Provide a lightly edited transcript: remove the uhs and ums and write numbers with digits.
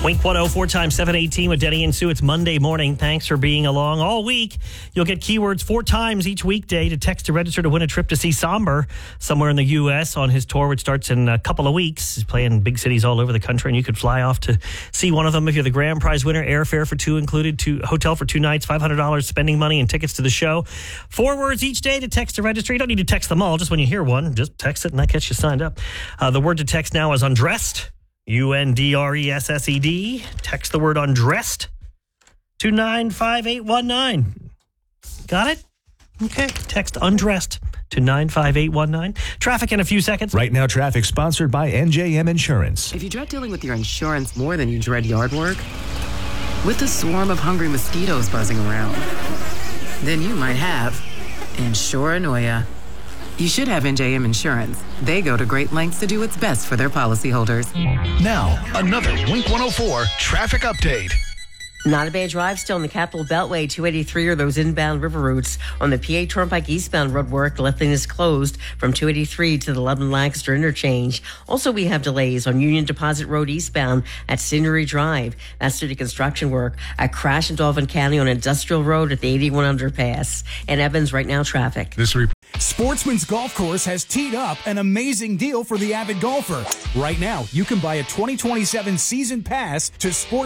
Wink 104 times 718 with Denny and Sue. It's Monday morning. Thanks for being along all week. You'll get keywords 4 times each weekday to text to register to win a trip to see Somber somewhere in the U.S. on his tour, which starts in a couple of weeks. He's playing big cities all over the country, and you could fly off to see one of them if you're the grand prize winner. Airfare for 2 included, hotel for 2 nights, $500 spending money, and tickets to the show. 4 words each day to text to register. You don't need to text them all. Just when you hear one, just text it, and that gets you signed up. The word to text now is undressed. UNDRESSED. Text the word undressed to 95819. Got it? Okay. Text undressed to 95819. Traffic in a few seconds. Right now, traffic sponsored by NJM Insurance. If you dread dealing with your insurance more than you dread yard work, with a swarm of hungry mosquitoes buzzing around, then you might have Insuranoia. You should have NJM Insurance. They go to great lengths to do what's best for their policyholders. Now, another Wink 104 traffic update. Not a bad drive still on the Capital Beltway. 283 are those inbound river routes. On the PA Turnpike eastbound road work, left lane is closed from 283 to the Lebanon-Lancaster interchange. Also, we have delays on Union Deposit Road eastbound at Scenery Drive. That's due to construction work. A crash in Dauphin County on Industrial Road at the 81 underpass. And Evans, right now, traffic. Sportsman's Golf Course has teed up an amazing deal for the avid golfer. Right now, you can buy a 2027 season pass to Sports